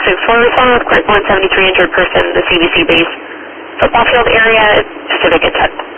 664, respond with Clark 173 injured person, the CBC base football field area, Pacific at 10.